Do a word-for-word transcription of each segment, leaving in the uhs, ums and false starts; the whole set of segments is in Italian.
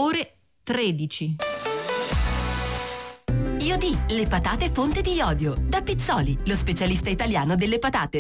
ore tredici. Iodi, le patate fonte di iodio. Da Pizzoli, lo specialista italiano delle patate.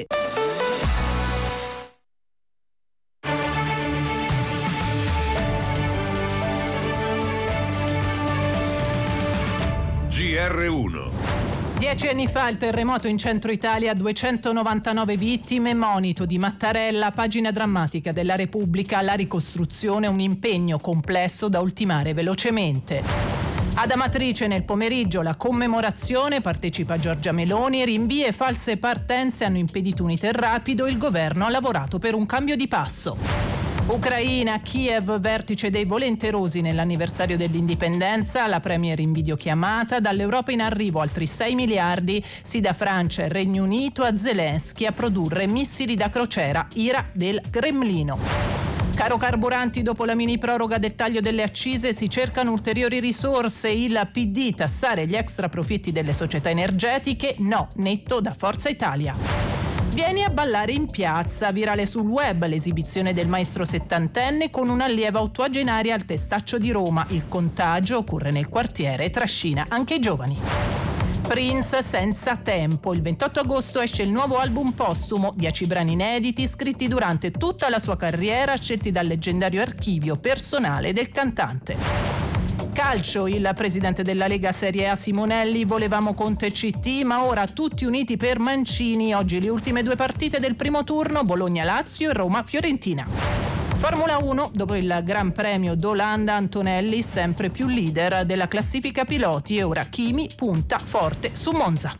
G R uno. Dieci anni fa il terremoto in centro Italia, duecentonovantanove vittime, monito di Mattarella, pagina drammatica della Repubblica, la ricostruzione, un impegno complesso da ultimare velocemente. Ad Amatrice nel pomeriggio la commemorazione, partecipa Giorgia Meloni, rinvii e false partenze hanno impedito un iter rapido, il governo ha lavorato per un cambio di passo. Ucraina, Kiev, vertice dei volenterosi nell'anniversario dell'indipendenza, la premier in videochiamata, dall'Europa in arrivo altri sei miliardi, sì da Francia e Regno Unito a Zelensky a produrre missili da crociera, ira del Cremlino. Caro carburanti, dopo la mini proroga del taglio delle accise si cercano ulteriori risorse, il P D tassare gli extra profitti delle società energetiche, no, netto da Forza Italia. Vieni a ballare in piazza, virale sul web l'esibizione del maestro settantenne con un'allieva ottuagenaria al Testaccio di Roma. Il contagio occorre nel quartiere e trascina anche i giovani. Prince senza tempo. Il ventotto agosto esce il nuovo album postumo, dieci brani inediti scritti durante tutta la sua carriera, scelti dal leggendario archivio personale del cantante. Calcio, il presidente della Lega Serie A Simonelli, volevamo Conte e C T, ma ora tutti uniti per Mancini. Oggi le ultime due partite del primo turno, Bologna-Lazio e Roma-Fiorentina. Formula uno, dopo il Gran Premio d'Olanda, Antonelli sempre più leader della classifica piloti e ora Kimi punta forte su Monza.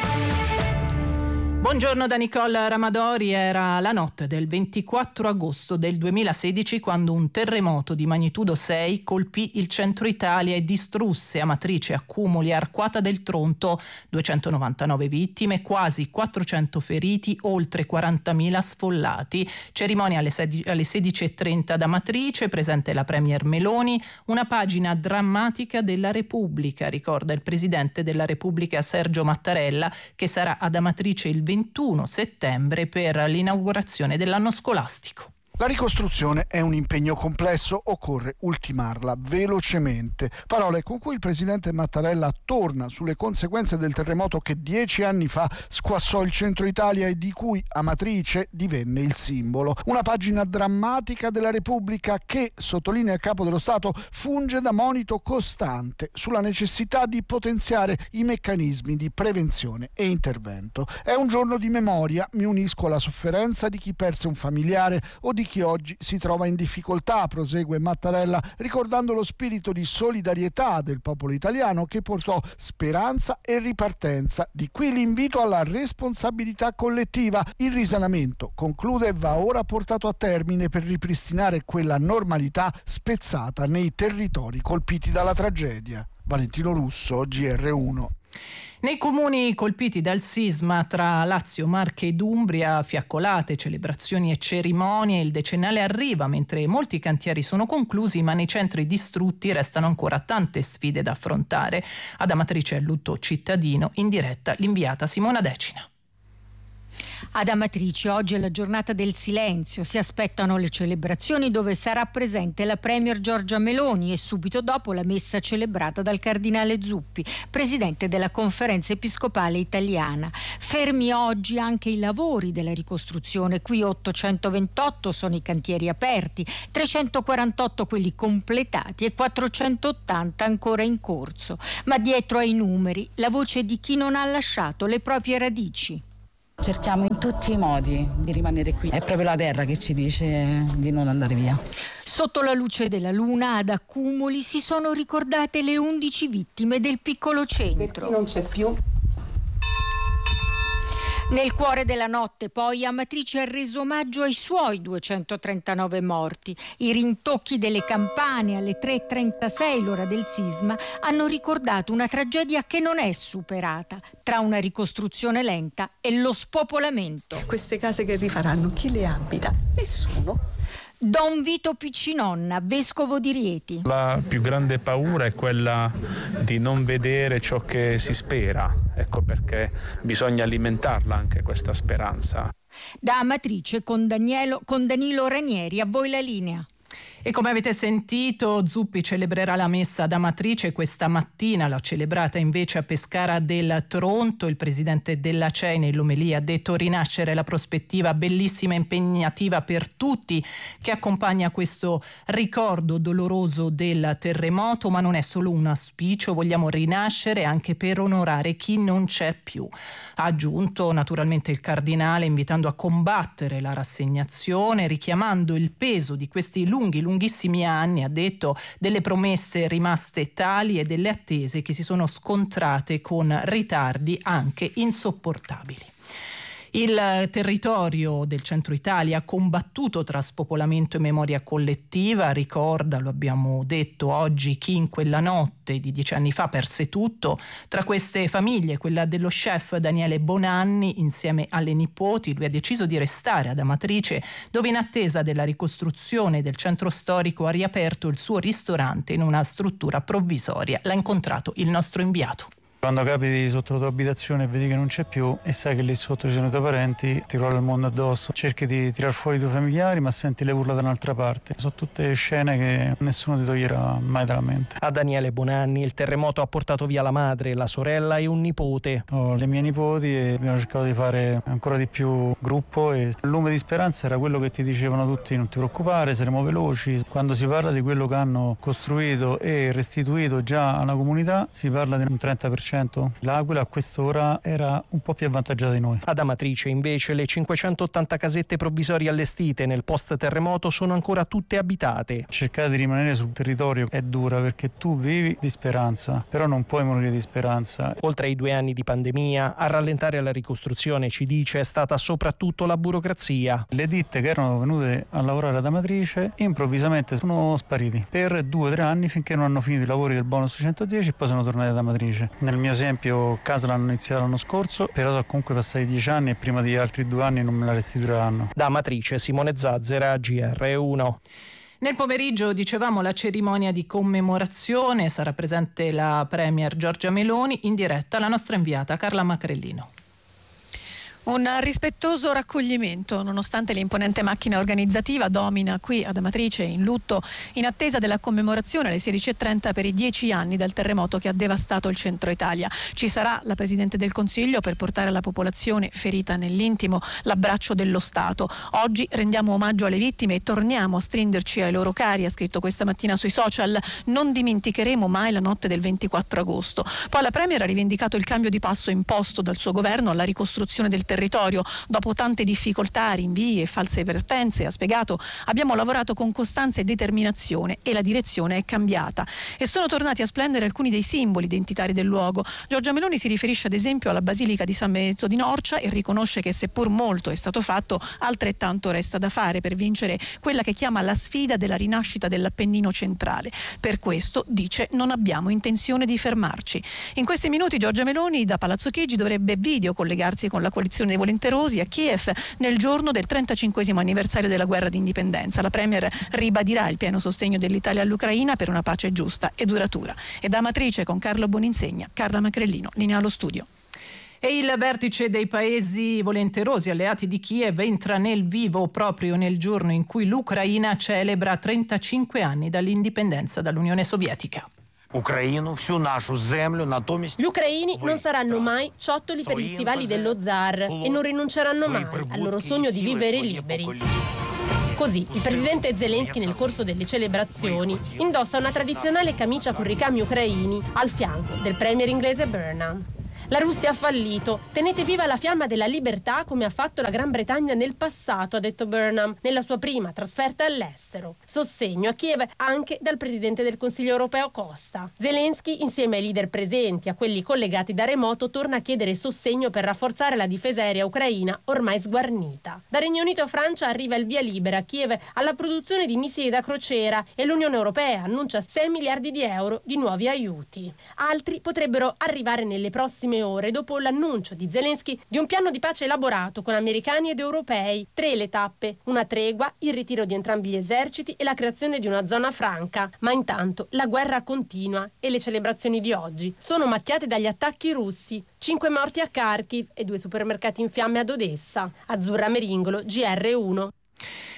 Buongiorno da Nicole Ramadori, era la notte del ventiquattro agosto del duemilasedici quando un terremoto di magnitudo sei colpì il centro Italia e distrusse Amatrice, Accumoli e Arquata del Tronto, duecentonovantanove vittime, quasi quattrocento feriti, oltre quarantamila sfollati. Cerimonia alle sedici e trenta ad Amatrice, presente la premier Meloni, una pagina drammatica della Repubblica, ricorda il presidente della Repubblica Sergio Mattarella, che sarà ad Amatrice il ventuno settembre per l'inaugurazione dell'anno scolastico. La ricostruzione è un impegno complesso, occorre ultimarla velocemente. Parole con cui il presidente Mattarella torna sulle conseguenze del terremoto che dieci anni fa squassò il centro Italia e di cui Amatrice divenne il simbolo. Una pagina drammatica della Repubblica che, sottolinea il Capo dello Stato, funge da monito costante sulla necessità di potenziare i meccanismi di prevenzione e intervento. È un giorno di memoria, mi unisco alla sofferenza di chi perse un familiare o di chi oggi si trova in difficoltà, prosegue Mattarella, ricordando lo spirito di solidarietà del popolo italiano che portò speranza e ripartenza. Di qui l'invito alla responsabilità collettiva. Il risanamento, conclude, va ora portato a termine per ripristinare quella normalità spezzata nei territori colpiti dalla tragedia. Valentino Russo, G R uno. Nei comuni colpiti dal sisma tra Lazio, Marche ed Umbria, fiaccolate, celebrazioni e cerimonie, il decennale arriva mentre molti cantieri sono conclusi, ma nei centri distrutti restano ancora tante sfide da affrontare. Ad Amatrice è il lutto cittadino, in diretta l'inviata Simona Decina. Ad Amatrice oggi è la giornata del silenzio, si aspettano le celebrazioni dove sarà presente la premier Giorgia Meloni e subito dopo la messa celebrata dal cardinale Zuppi, presidente della Conferenza Episcopale Italiana. Fermi oggi anche i lavori della ricostruzione, qui ottocentoventotto sono i cantieri aperti, trecentoquarantotto quelli completati e quattrocentottanta ancora in corso. Ma dietro ai numeri la voce di chi non ha lasciato le proprie radici. Cerchiamo in tutti i modi di rimanere qui. È proprio la terra che ci dice di non andare via. Sotto la luce della luna ad Accumoli si sono ricordate le undici vittime del piccolo centro. Per chi non c'è più. Nel cuore della notte poi Amatrice ha reso omaggio ai suoi duecentotrentanove morti. I rintocchi delle campane alle tre e trentasei, l'ora del sisma, hanno ricordato una tragedia che non è superata, tra una ricostruzione lenta e lo spopolamento. Queste case che rifaranno, chi le abita? Nessuno. Don Vito Piccinonna, vescovo di Rieti. La più grande paura è quella di non vedere ciò che si spera, ecco perché bisogna alimentarla anche questa speranza. Da Amatrice con, Danielo, con Danilo Ranieri, a voi la linea. E come avete sentito, Zuppi celebrerà la messa ad Amatrice questa mattina, l'ha celebrata invece a Pescara del Tronto. Il presidente della C E I nell'omelia ha detto: rinascere la prospettiva bellissima e impegnativa per tutti che accompagna questo ricordo doloroso del terremoto, ma non è solo un auspicio, vogliamo rinascere anche per onorare chi non c'è più. Ha aggiunto naturalmente il cardinale, invitando a combattere la rassegnazione, richiamando il peso di questi lunghi, lunghissimi anni, ha detto, delle promesse rimaste tali e delle attese che si sono scontrate con ritardi anche insopportabili. Il territorio del centro Italia ha combattuto tra spopolamento e memoria collettiva, ricorda, lo abbiamo detto oggi, chi in quella notte di dieci anni fa perse tutto. Tra queste famiglie quella dello chef Daniele Bonanni insieme alle nipoti. Lui ha deciso di restare ad Amatrice, dove in attesa della ricostruzione del centro storico ha riaperto il suo ristorante in una struttura provvisoria. L'ha incontrato il nostro inviato. Quando capiti sotto la tua abitazione e vedi che non c'è più e sai che lì sotto ci sono i tuoi parenti, ti crolla il mondo addosso. Cerchi di tirar fuori i tuoi familiari, ma senti le urla da un'altra parte. Sono tutte scene che nessuno ti toglierà mai dalla mente. A Daniele Bonanni il terremoto ha portato via la madre, la sorella e un nipote. Ho le mie nipoti e abbiamo cercato di fare ancora di più gruppo, e il lume di speranza era quello che ti dicevano tutti: non ti preoccupare, saremo veloci. Quando si parla di quello che hanno costruito e restituito già alla comunità, si parla di un trenta per cento. L'Aquila a quest'ora era un po' più avvantaggiata di noi. Ad Amatrice invece le cinquecentottanta casette provvisorie allestite nel post terremoto sono ancora tutte abitate. Cercare di rimanere sul territorio è dura, perché tu vivi di speranza, però non puoi morire di speranza. Oltre ai due anni di pandemia, a rallentare la ricostruzione, ci dice, è stata soprattutto la burocrazia. Le ditte che erano venute a lavorare ad Amatrice improvvisamente sono spariti per due o tre anni, finché non hanno finito i lavori del bonus centodieci, e poi sono tornati ad Amatrice. Nel mio esempio casa l'hanno iniziato l'anno scorso, però sono comunque passati dieci anni e prima di altri due anni non me la restituiranno. Da Amatrice, Simone Zazzera, G R uno. Nel pomeriggio, dicevamo, la cerimonia di commemorazione, sarà presente la Premier Giorgia Meloni, in diretta la nostra inviata Carla Macrellino. Un rispettoso raccoglimento, nonostante l'imponente macchina organizzativa domina qui ad Amatrice in lutto in attesa della commemorazione alle sedici e trenta per i dieci anni dal terremoto che ha devastato il centro Italia. Ci sarà la Presidente del Consiglio per portare alla popolazione ferita nell'intimo l'abbraccio dello Stato. Oggi rendiamo omaggio alle vittime e torniamo a stringerci ai loro cari, ha scritto questa mattina sui social. Non dimenticheremo mai la notte del ventiquattro agosto. Poi la Premier ha rivendicato il cambio di passo imposto dal suo governo alla ricostruzione del territorio. Dopo tante difficoltà, rinvii e false vertenze, ha spiegato, abbiamo lavorato con costanza e determinazione e la direzione è cambiata. E sono tornati a splendere alcuni dei simboli identitari del luogo. Giorgia Meloni si riferisce ad esempio alla Basilica di San Benedetto di Norcia e riconosce che seppur molto è stato fatto, altrettanto resta da fare per vincere quella che chiama la sfida della rinascita dell'Appennino centrale. Per questo, dice, non abbiamo intenzione di fermarci. In questi minuti Giorgia Meloni da Palazzo Chigi dovrebbe video collegarsi con la coalizione dei volenterosi a Kiev nel giorno del trentacinquesimo anniversario della guerra d'indipendenza. La Premier ribadirà il pieno sostegno dell'Italia all'Ucraina per una pace giusta e duratura. E da Amatrice con Carlo Boninsegna, Carla Macrellino, linea allo studio. E il vertice dei paesi volenterosi alleati di Kiev entra nel vivo proprio nel giorno in cui l'Ucraina celebra trentacinque anni dall'indipendenza dall'Unione Sovietica. Gli ucraini non saranno mai ciottoli per gli stivali dello zar e non rinunceranno mai al loro sogno di vivere liberi. Così, il presidente Zelensky nel corso delle celebrazioni indossa una tradizionale camicia con ricami ucraini al fianco del premier inglese Burnham. La Russia ha fallito. Tenete viva la fiamma della libertà come ha fatto la Gran Bretagna nel passato, ha detto Burnham, nella sua prima trasferta all'estero. Sostegno a Kiev anche dal presidente del Consiglio europeo Costa. Zelensky, insieme ai leader presenti, a quelli collegati da remoto, torna a chiedere sostegno per rafforzare la difesa aerea ucraina ormai sguarnita. Da Regno Unito a Francia arriva il via libera a Kiev alla produzione di missili da crociera e l'Unione Europea annuncia sei miliardi di euro di nuovi aiuti. Altri potrebbero arrivare nelle prossime ore dopo l'annuncio di Zelensky di un piano di pace elaborato con americani ed europei. Tre le tappe, una tregua, il ritiro di entrambi gli eserciti e la creazione di una zona franca. Ma intanto la guerra continua e le celebrazioni di oggi sono macchiate dagli attacchi russi. Cinque morti a Kharkiv e due supermercati in fiamme ad Odessa. Azzurra Meringolo, G R uno.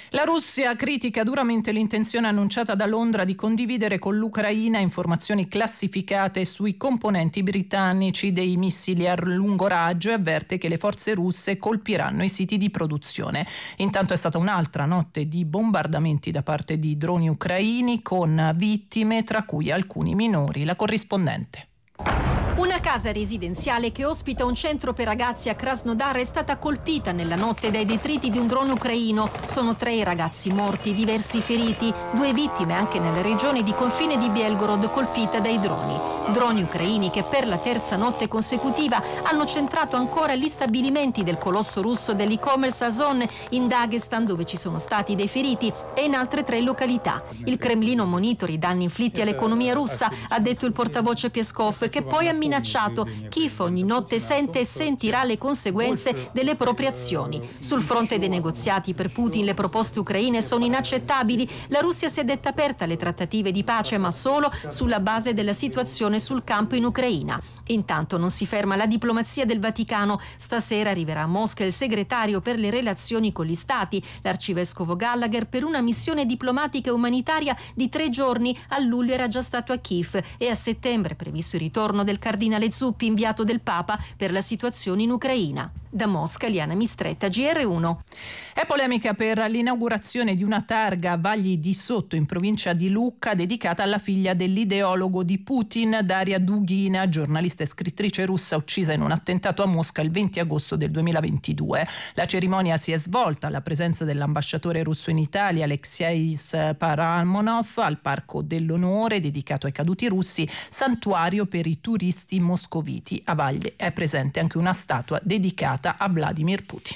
La Russia critica duramente l'intenzione annunciata da Londra di condividere con l'Ucraina informazioni classificate sui componenti britannici dei missili a lungo raggio e avverte che le forze russe colpiranno i siti di produzione. Intanto è stata un'altra notte di bombardamenti da parte di droni ucraini con vittime, tra cui alcuni minori. La corrispondente. Una casa residenziale che ospita un centro per ragazzi a Krasnodar è stata colpita nella notte dai detriti di un drone ucraino. Sono tre i ragazzi morti, diversi feriti, due vittime anche nella regione di confine di Belgorod colpita dai droni. Droni ucraini che per la terza notte consecutiva hanno centrato ancora gli stabilimenti del colosso russo dell'e-commerce Ozon in Dagestan, dove ci sono stati dei feriti, e in altre tre località. Il Cremlino monitora i danni inflitti all'economia russa, ha detto il portavoce Peskov, che poi ha minacciato Kiev ogni notte sente e sentirà le conseguenze delle proprie azioni. Sul fronte dei negoziati per Putin le proposte ucraine sono inaccettabili. La Russia si è detta aperta alle trattative di pace, ma solo sulla base della situazione sul campo in Ucraina. Intanto non si ferma la diplomazia del Vaticano. Stasera arriverà a Mosca il segretario per le relazioni con gli stati, l'arcivescovo Gallagher, per una missione diplomatica e umanitaria di tre giorni. A luglio era già stato a Kiev e a settembre è previsto il ritorno del cardinale Zuppi, inviato del Papa per la situazione in Ucraina. Da Mosca, Liana Mistretta, G R uno. È polemica per l'inaugurazione di una targa a Vagli di Sotto, in provincia di Lucca, dedicata alla figlia dell'ideologo di Putin, Daria Dugina, giornalista e scrittrice russa uccisa in un attentato a Mosca il venti agosto del duemilaventidue. La cerimonia si è svolta alla presenza dell'ambasciatore russo in Italia, Alexei Paramonov, al Parco dell'Onore dedicato ai caduti russi, santuario per i turisti moscoviti. A Vagli è presente anche una statua dedicata a Vladimir Putin.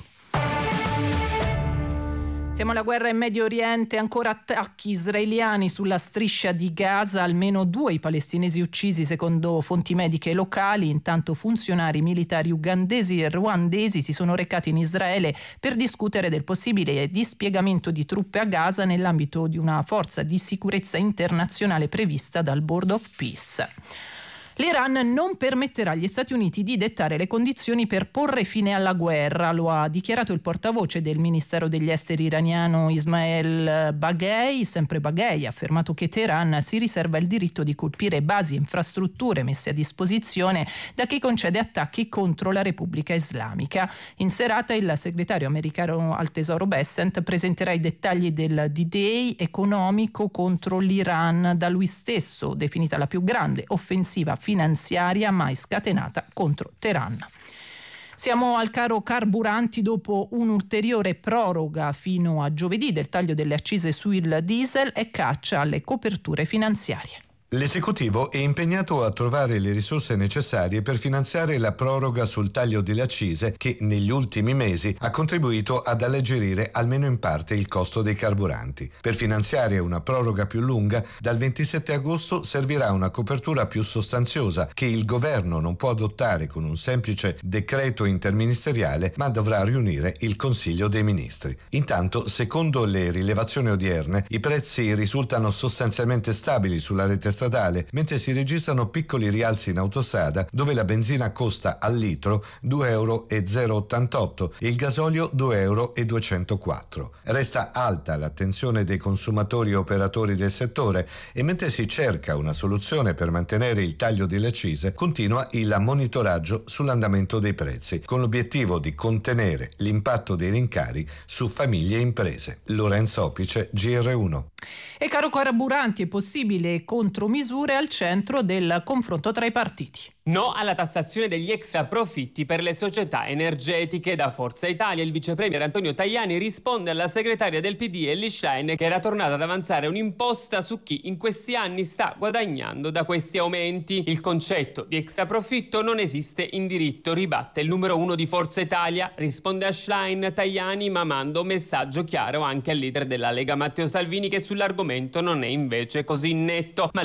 Siamo alla guerra in Medio Oriente, ancora attacchi israeliani sulla striscia di Gaza, almeno due i palestinesi uccisi secondo fonti mediche locali. Intanto funzionari militari ugandesi e ruandesi si sono recati in Israele per discutere del possibile dispiegamento di truppe a Gaza nell'ambito di una forza di sicurezza internazionale prevista dal Board of Peace. L'Iran non permetterà agli Stati Uniti di dettare le condizioni per porre fine alla guerra, lo ha dichiarato il portavoce del Ministero degli Esteri iraniano Ismail Baghei. Sempre Baghei ha affermato che Teheran si riserva il diritto di colpire basi e infrastrutture messe a disposizione da chi concede attacchi contro la Repubblica Islamica. In serata il segretario americano al Tesoro Bessent presenterà i dettagli del D-Day economico contro l'Iran, da lui stesso definita la più grande offensiva finanziaria mai scatenata contro Teheran. Siamo al caro carburanti dopo un'ulteriore proroga fino a giovedì del taglio delle accise sul diesel e caccia alle coperture finanziarie. L'esecutivo è impegnato a trovare le risorse necessarie per finanziare la proroga sul taglio delle accise che negli ultimi mesi ha contribuito ad alleggerire almeno in parte il costo dei carburanti. Per finanziare una proroga più lunga, dal ventisette agosto servirà una copertura più sostanziosa che il governo non può adottare con un semplice decreto interministeriale, ma dovrà riunire il Consiglio dei Ministri. Intanto, secondo le rilevazioni odierne, i prezzi risultano sostanzialmente stabili sulla rete stradale, mentre si registrano piccoli rialzi in autostrada, dove la benzina costa al litro due euro e zero ottantotto e il gasolio due euro e duecentoquattro. Resta alta l'attenzione dei consumatori e operatori del settore e mentre si cerca una soluzione per mantenere il taglio delle accise, continua il monitoraggio sull'andamento dei prezzi, con l'obiettivo di contenere l'impatto dei rincari su famiglie e imprese. Lorenzo Opice, G R uno. E caro carburanti, è possibile contromisure al centro del confronto tra i partiti. No alla tassazione degli extra profitti per le società energetiche. Da Forza Italia il vicepremier Antonio Tajani risponde alla segretaria del P D Elly Schlein, che era tornata ad avanzare un'imposta su chi in questi anni sta guadagnando da questi aumenti. Il concetto di extra profitto non esiste in diritto, ribatte il numero uno di Forza Italia. Risponde a Schlein Tajani, ma manda un messaggio chiaro anche al leader della Lega Matteo Salvini, che sull'argomento non è invece così netto. Ma le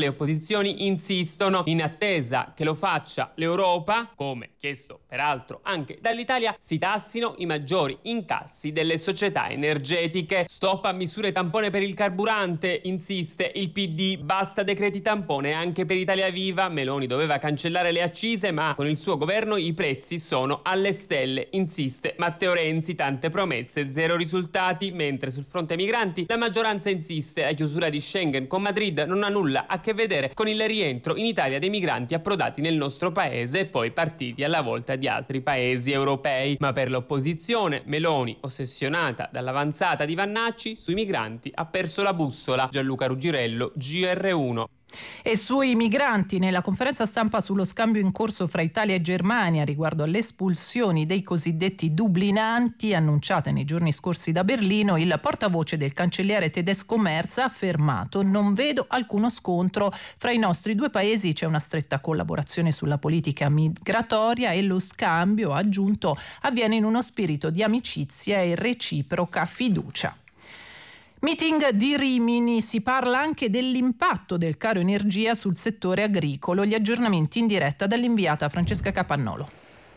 le opposizioni insistono in attesa che lo faccia l'Europa, come chiesto peraltro anche dall'Italia, si tassino i maggiori incassi delle società energetiche. Stop a misure tampone per il carburante, insiste il P D, basta decreti tampone anche per Italia Viva. Meloni doveva cancellare le accise, ma con il suo governo i prezzi sono alle stelle, insiste Matteo Renzi, tante promesse, zero risultati, mentre sul fronte migranti la maggioranza insiste, la chiusura di Schengen con Madrid non ha nulla a che vedere con il rientro in Italia dei migranti approdati nel nostro paese e poi partiti alla volta di altri paesi europei. Ma per l'opposizione Meloni, ossessionata dall'avanzata di Vannacci, sui migranti ha perso la bussola. Gianluca Ruggirello, G R uno. E sui migranti, nella conferenza stampa sullo scambio in corso fra Italia e Germania riguardo alle espulsioni dei cosiddetti dublinanti annunciate nei giorni scorsi da Berlino, il portavoce del cancelliere tedesco Merz ha affermato: non vedo alcuno scontro fra i nostri due paesi, c'è una stretta collaborazione sulla politica migratoria e lo scambio, ha aggiunto, avviene in uno spirito di amicizia e reciproca fiducia. Meeting di Rimini, si parla anche dell'impatto del caro energia sul settore agricolo. Gli aggiornamenti in diretta dall'inviata Francesca Capannolo.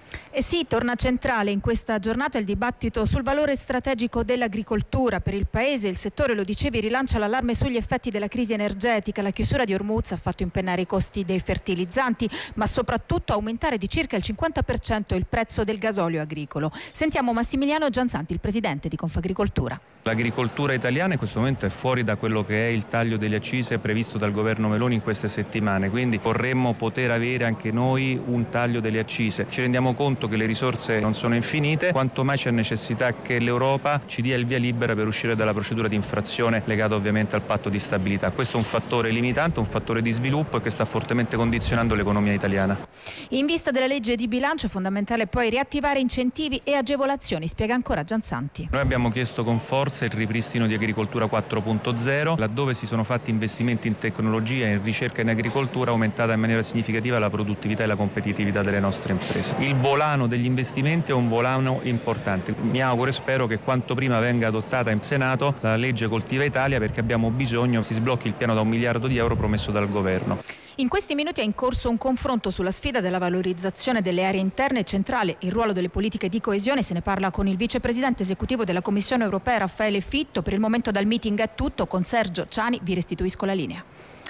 E sì, torna centrale in questa giornata il dibattito sul valore strategico dell'agricoltura per il Paese. Il settore, lo dicevi, rilancia l'allarme sugli effetti della crisi energetica. La chiusura di Hormuz ha fatto impennare i costi dei fertilizzanti, ma soprattutto aumentare di circa il cinquanta per cento il prezzo del gasolio agricolo. Sentiamo Massimiliano Gianzanti, il presidente di Confagricoltura. L'agricoltura italiana in questo momento è fuori da quello che è il taglio delle accise previsto dal governo Meloni in queste settimane, quindi vorremmo poter avere anche noi un taglio delle accise. Ci rendiamo conto che le risorse non sono infinite, quanto mai c'è necessità che l'Europa ci dia il via libera per uscire dalla procedura di infrazione legata ovviamente al patto di stabilità. Questo è un fattore limitante, un fattore di sviluppo che sta fortemente condizionando l'economia italiana. In vista della legge di bilancio è fondamentale poi riattivare incentivi e agevolazioni, spiega ancora Gianzanti. Noi abbiamo chiesto con forza il ripristino di agricoltura quattro punto zero, laddove si sono fatti investimenti in tecnologia e in ricerca e in agricoltura, è aumentata in maniera significativa la produttività e la competitività delle nostre imprese. Il volano degli investimenti è un volano importante. Mi auguro e spero che quanto prima venga adottata in Senato la legge Coltiva Italia, perché abbiamo bisogno si sblocchi il piano da un miliardo di euro promesso dal governo. In questi minuti è in corso un confronto sulla sfida della valorizzazione delle aree interne. Centrale il ruolo delle politiche di coesione. Se ne parla con il vicepresidente esecutivo della Commissione europea Raffaele Fitto. Per il momento dal meeting è tutto. Con Sergio Ciani vi restituisco la linea.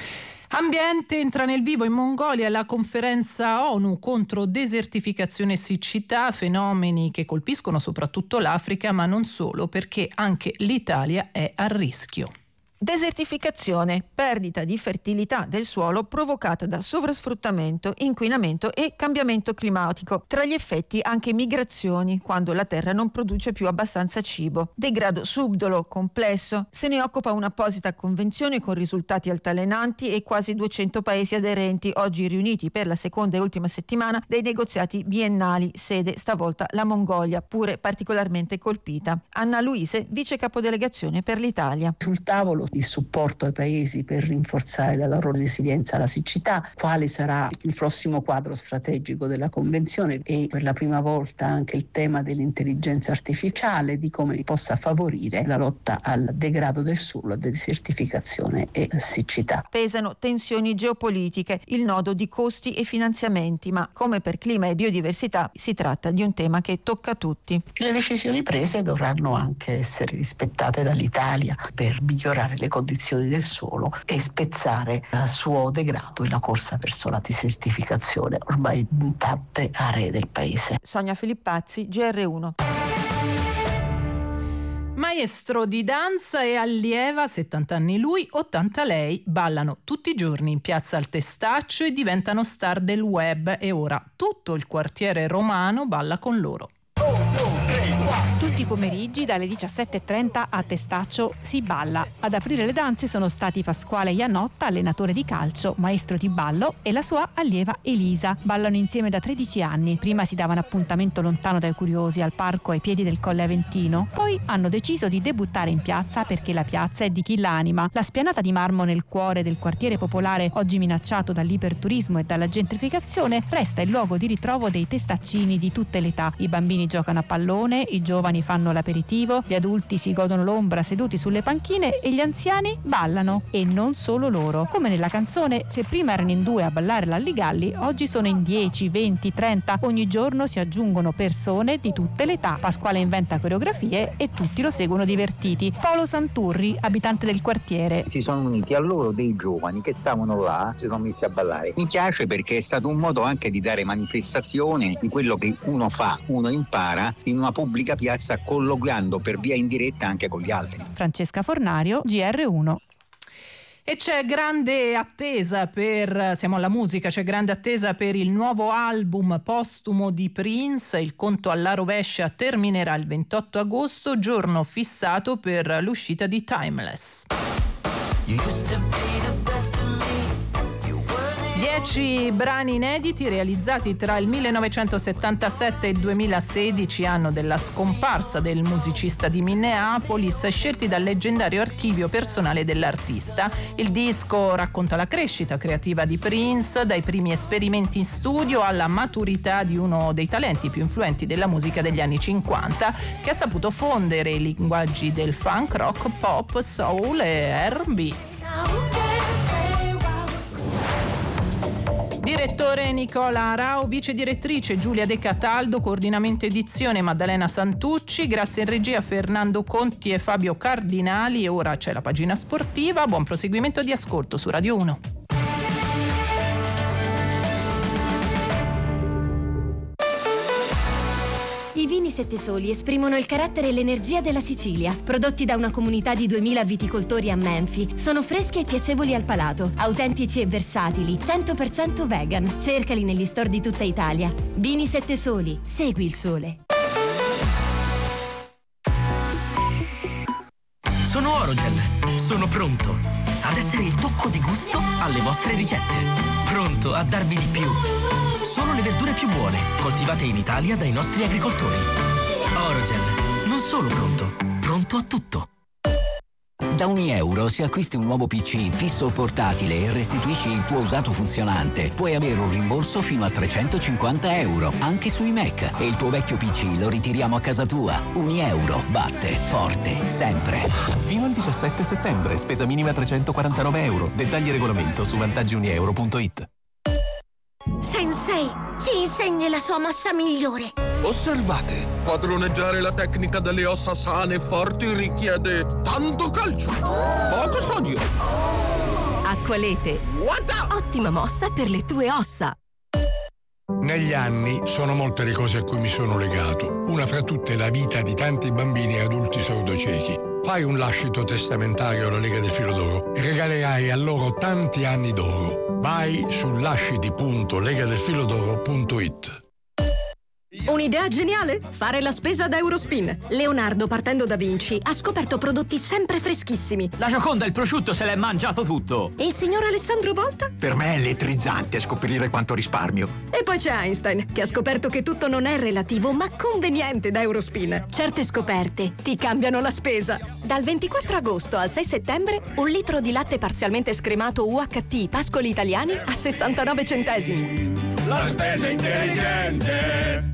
Ambiente, entra nel vivo in Mongolia la conferenza ONU contro desertificazione e siccità, fenomeni che colpiscono soprattutto l'Africa, ma non solo, perché anche l'Italia è a rischio. Desertificazione, perdita di fertilità del suolo provocata da sovrasfruttamento, inquinamento e cambiamento climatico. Tra gli effetti anche migrazioni, quando la terra non produce più abbastanza cibo. Degrado subdolo, complesso. Se ne occupa un'apposita convenzione con risultati altalenanti e quasi duecento paesi aderenti, oggi riuniti per la seconda e ultima settimana dei negoziati biennali, sede stavolta la Mongolia, pure particolarmente colpita. Anna Luise, vice capodelegazione per l'Italia. Sul tavolo di supporto ai paesi per rinforzare la loro resilienza alla siccità, quale sarà il prossimo quadro strategico della Convenzione e per la prima volta anche il tema dell'intelligenza artificiale, di come possa favorire la lotta al degrado del suolo, desertificazione e siccità. Pesano tensioni geopolitiche, il nodo di costi e finanziamenti, ma come per clima e biodiversità si tratta di un tema che tocca tutti. Le decisioni prese dovranno anche essere rispettate dall'Italia per migliorare le condizioni del suolo e spezzare il suo degrado e la corsa verso la desertificazione ormai in tante aree del paese. Sonia Filippazzi, G R uno. Maestro di danza e allieva, settanta anni lui, ottanta lei, ballano tutti i giorni in piazza al Testaccio e diventano star del web e ora tutto il quartiere romano balla con loro. Tutti i pomeriggi dalle diciassette e trenta a Testaccio si balla. Ad aprire le danze sono stati Pasquale Iannotta, allenatore di calcio, maestro di ballo, e la sua allieva Elisa. Ballano insieme da tredici anni. Prima si davano appuntamento lontano dai curiosi, al parco ai piedi del Colle Aventino. Poi hanno deciso di debuttare in piazza perché la piazza è di chi l'anima. La spianata di marmo nel cuore del quartiere popolare, oggi minacciato dall'iperturismo e dalla gentrificazione, resta il luogo di ritrovo dei testaccini di tutte le età. I bambini giocano a pallone, i i giovani fanno l'aperitivo, gli adulti si godono l'ombra seduti sulle panchine e gli anziani ballano. E non solo loro. Come nella canzone, se prima erano in due a ballare l'Alligalli, oggi sono in dieci, venti, trenta. Ogni giorno si aggiungono persone di tutte le età. Pasquale inventa coreografie e tutti lo seguono divertiti. Paolo Santurri, abitante del quartiere. Si sono uniti a loro dei giovani che stavano là, si sono messi a ballare. Mi piace perché è stato un modo anche di dare manifestazione di quello che uno fa, uno impara in una pubblica piazza, colloquiando per via indiretta anche con gli altri. Francesca Fornario, G R uno. E c'è grande attesa per, siamo alla musica, c'è grande attesa per il nuovo album postumo di Prince. Il conto alla rovescia terminerà il ventotto agosto, giorno fissato per l'uscita di Timeless. Dieci brani inediti realizzati tra il millenovecentosettantasette e il duemilasedici, anno della scomparsa del musicista di Minneapolis, scelti dal leggendario archivio personale dell'artista. Il disco racconta la crescita creativa di Prince, dai primi esperimenti in studio alla maturità di uno dei talenti più influenti della musica degli anni cinquanta, che ha saputo fondere i linguaggi del funk, rock, pop, soul e R and B. Direttore Nicola Arau, vice direttrice Giulia De Cataldo, coordinamento edizione Maddalena Santucci, grazie in regia Fernando Conti e Fabio Cardinali. E ora c'è la pagina sportiva. Buon proseguimento di ascolto su Radio uno. I vini Sette Soli esprimono il carattere e l'energia della Sicilia. Prodotti da una comunità di duemila viticoltori a Menfi, sono freschi e piacevoli al palato, autentici e versatili, cento per cento vegan. Cercali negli store di tutta Italia. Vini Sette Soli, segui il sole. Sono Orogel, sono pronto ad essere il tocco di gusto alle vostre ricette. Pronto a darvi di più. Solo le verdure più buone, coltivate in Italia dai nostri agricoltori. Orogel, non solo pronto, pronto a tutto. Da ogni euro, se acquisti un nuovo P C fisso o portatile e restituisci il tuo usato funzionante, puoi avere un rimborso fino a trecentocinquanta euro, anche sui Mac. E il tuo vecchio P C lo ritiriamo a casa tua. Ogni euro batte forte, sempre. Fino al diciassette settembre, spesa minima trecentoquarantanove euro. Dettagli e regolamento su vantaggi uni euro punto it. Sensei, ci insegni la sua mossa migliore. Osservate, padroneggiare la tecnica delle ossa sane e forti richiede tanto calcio, poco sodio. Acqualete, ottima mossa per le tue ossa. Negli anni sono molte le cose a cui mi sono legato. Una fra tutte la vita di tanti bambini e adulti sordociechi. Fai un lascito testamentario alla Lega del Filo d'Oro e regalerai a loro tanti anni d'oro. Vai su lasciti punto legadelfilodoro punto it. Un'idea geniale? Fare la spesa ad Eurospin. Leonardo, partendo da Vinci, ha scoperto prodotti sempre freschissimi. La Gioconda, il prosciutto, se l'è mangiato tutto. E il signor Alessandro Volta? Per me è elettrizzante scoprire quanto risparmio. E poi c'è Einstein, che ha scoperto che tutto non è relativo, ma conveniente da Eurospin. Certe scoperte ti cambiano la spesa. Dal ventiquattro agosto al sei settembre, un litro di latte parzialmente scremato U H T Pascoli Italiani a sessantanove centesimi. La spesa intelligente!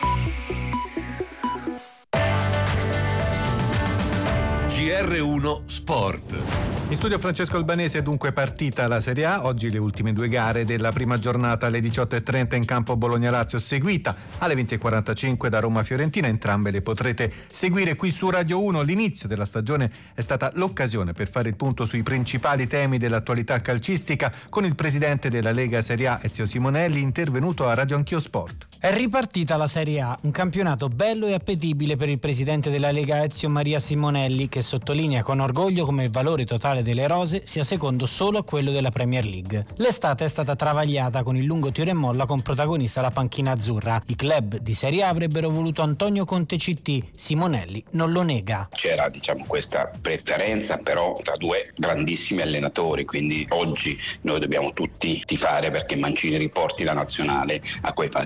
G R uno Sport. In studio Francesco Albanese, è dunque partita la Serie A. Oggi le ultime due gare della prima giornata alle diciotto e trenta in campo Bologna-Lazio, seguita alle venti e quarantacinque da Roma-Fiorentina. Entrambe le potrete seguire qui su Radio uno. L'inizio della stagione è stata l'occasione per fare il punto sui principali temi dell'attualità calcistica con il presidente della Lega Serie A, Ezio Simonelli, intervenuto a Radio Anch'io Sport. È ripartita la Serie A, un campionato bello e appetibile per il presidente della Lega Ezio Maria Simonelli, che sottolinea con orgoglio come il valore totale delle rose sia secondo solo a quello della Premier League. L'estate è stata travagliata con il lungo tiro e molla con protagonista la panchina azzurra. I club di Serie A avrebbero voluto Antonio Conte C T, Simonelli non lo nega. C'era diciamo questa preferenza però tra due grandissimi allenatori, quindi oggi noi dobbiamo tutti tifare perché Mancini riporti la nazionale a quei fatti che merita.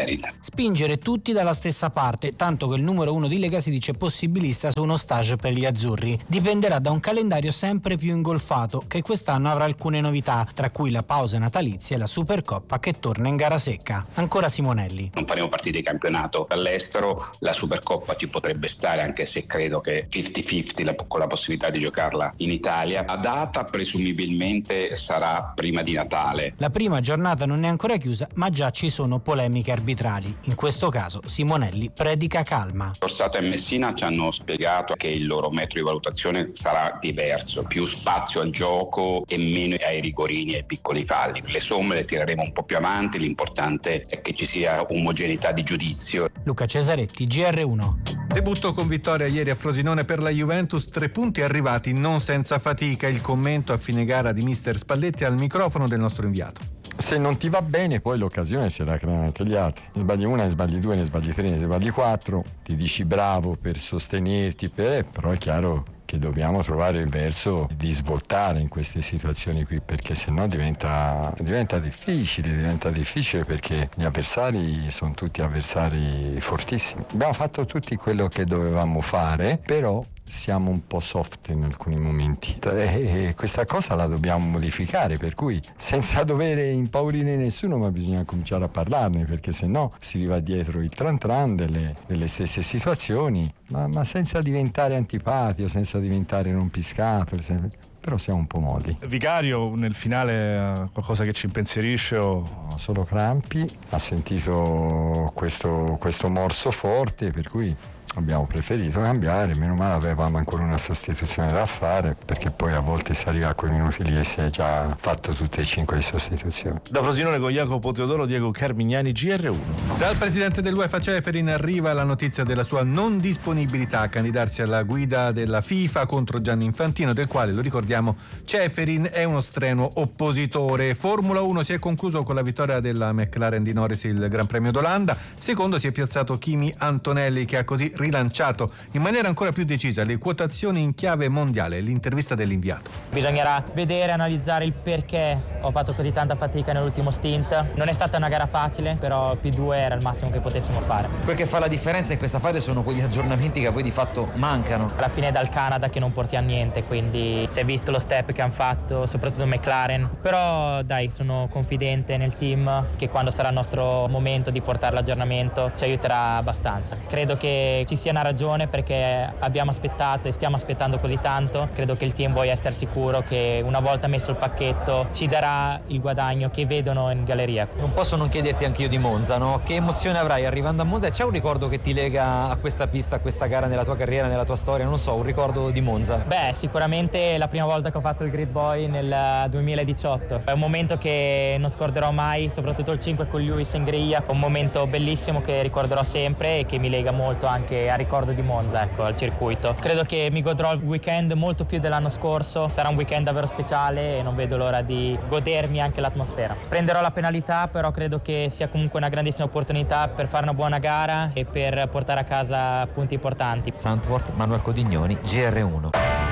merita. Spingere tutti dalla stessa parte, tanto che il numero uno di Lega si dice possibilista su uno stage per gli azzurri. Dipenderà da un calendario sempre più ingolfato, che quest'anno avrà alcune novità, tra cui la pausa natalizia e la Supercoppa che torna in gara secca. Ancora Simonelli. Non faremo partite di campionato all'estero, la Supercoppa ci potrebbe stare, anche se credo che cinquanta cinquanta con la possibilità di giocarla in Italia. La data presumibilmente sarà prima di Natale. La prima giornata non è ancora chiusa, ma già ci sono polemiche arbitrali. In questo caso Simonelli predica calma. Orsato e Messina ci hanno spiegato che il loro metro di valutazione sarà diverso, più spazio al gioco e meno ai rigorini e ai piccoli falli. Le somme le tireremo un po' più avanti, l'importante è che ci sia omogeneità di giudizio. Luca Cesaretti, G R uno. Debutto con vittoria ieri a Frosinone per la Juventus, tre punti arrivati non senza fatica. Il commento a fine gara di mister Spalletti al microfono del nostro inviato. Se non ti va bene, poi l'occasione se la creano anche gli altri. Ne sbagli una, ne sbagli due, ne sbagli tre, ne sbagli quattro. Ti dici bravo per sostenerti, per... però è chiaro che dobbiamo trovare il verso di svoltare in queste situazioni qui, perché sennò diventa, diventa difficile, diventa difficile perché gli avversari sono tutti avversari fortissimi. Abbiamo fatto tutti quello che dovevamo fare, però siamo un po' soft in alcuni momenti e questa cosa la dobbiamo modificare, per cui senza dover impaurire nessuno, ma bisogna cominciare a parlarne, perché sennò si riva dietro il tran tran delle, delle stesse situazioni, ma, ma senza diventare antipatico, senza diventare rompiscatole, però siamo un po' molli. Vicario, nel finale qualcosa che ci impensierisce o... No, solo crampi, ha sentito questo, questo morso forte, per cui abbiamo preferito cambiare. Meno male avevamo ancora una sostituzione da fare, perché poi a volte si arriva a quei minuti lì e si è già fatto tutte e cinque le sostituzioni. Da Frosinone con Jacopo Teodoro, Diego Carmignani, G R uno. Dal presidente dell'UEFA Ceferin arriva la notizia della sua non disponibilità a candidarsi alla guida della FIFA contro Gianni Infantino, del quale, lo ricordiamo, Ceferin è uno strenuo oppositore. Formula uno si è concluso con la vittoria della McLaren di Norris il Gran Premio d'Olanda. Secondo si è piazzato Kimi Antonelli, che ha così rilanciato in maniera ancora più decisa le quotazioni in chiave mondiale. L'intervista dell'inviato. Bisognerà vedere, analizzare il perché ho fatto così tanta fatica nell'ultimo stint. Non è stata una gara facile, però P due era il massimo che potessimo fare. Quel che fa la differenza in questa fase sono quegli aggiornamenti che poi di fatto mancano. Alla fine è dal Canada che non porti a niente, quindi si è visto lo step che hanno fatto, soprattutto McLaren. Però dai, sono confidente nel team che quando sarà il nostro momento di portare l'aggiornamento ci aiuterà abbastanza. Credo che ci sia una ragione, perché abbiamo aspettato e stiamo aspettando così tanto. Credo che il team voglia essere sicuro che una volta messo il pacchetto ci darà il guadagno che vedono in galleria. Non posso non chiederti anch'io di Monza, no? Che emozione avrai arrivando a Monza? C'è un ricordo che ti lega a questa pista, a questa gara nella tua carriera, nella tua storia? Non so, un ricordo di Monza? Beh, sicuramente la prima volta che ho fatto il Grid Boy nel duemiladiciotto. È un momento che non scorderò mai, soprattutto il cinque con Lewis in griglia, un momento bellissimo che ricorderò sempre e che mi lega molto anche a ricordo di Monza, ecco, al circuito. Credo che mi godrò il weekend molto più dell'anno scorso, sarà un weekend davvero speciale e non vedo l'ora di godermi anche l'atmosfera. Prenderò la penalità, però credo che sia comunque una grandissima opportunità per fare una buona gara e per portare a casa punti importanti. Zandvoort, Manuel Codignoni, G R uno.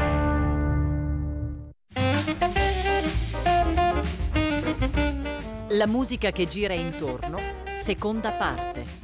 La musica che gira intorno, seconda parte.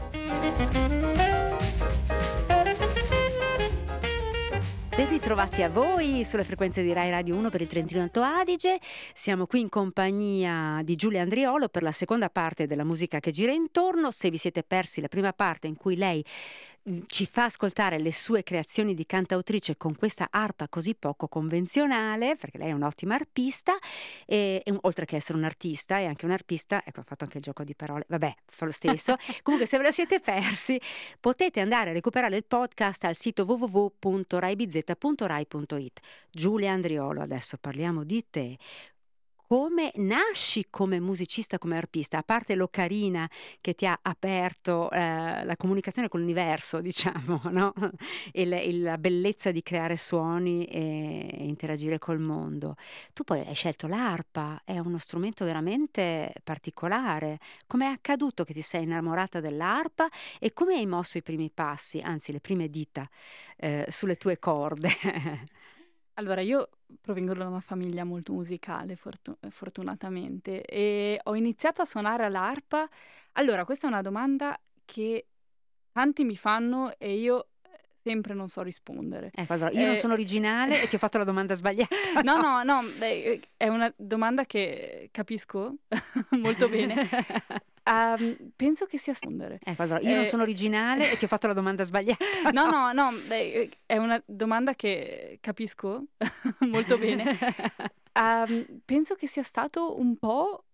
Ben ritrovati a voi sulle frequenze di Rai Radio uno per il Trentino Alto Adige. Siamo qui in compagnia di Giulia Andriolo per la seconda parte della musica che gira intorno. Se vi siete persi la prima parte in cui lei ci fa ascoltare le sue creazioni di cantautrice con questa arpa così poco convenzionale, perché lei è un'ottima arpista e, e oltre che essere un artista è anche un arpista, ecco, ha fatto anche il gioco di parole, vabbè, fa lo stesso. Comunque, se ve la siete persi potete andare a recuperare il podcast al sito w w w punto rai b z punto rai punto i t. Giulia Andriolo, adesso parliamo di te. Come nasci come musicista, come arpista, a parte l'Ocarina che ti ha aperto eh, la comunicazione con l'universo, diciamo, no? Il, il, la bellezza di creare suoni e, e interagire col mondo. Tu poi hai scelto l'arpa, è uno strumento veramente particolare. Come è accaduto che ti sei innamorata dell'arpa e come hai mosso i primi passi, anzi le prime dita, eh, sulle tue corde? Allora, io provengo da una famiglia molto musicale, fortu- fortunatamente, e ho iniziato a suonare all'arpa. Allora, questa è una domanda che tanti mi fanno e io sempre non so rispondere. Ecco, allora, io Eh, non sono originale e ti ho fatto la domanda sbagliata. No, no, no, eh, è una domanda che capisco molto bene. Ehm, penso che sia rispondere. Ecco, allora, io non Eh, sono originale e ti ho fatto la domanda sbagliata. No, no, no, eh, è una domanda che capisco molto bene. Ehm, penso che sia stato un po'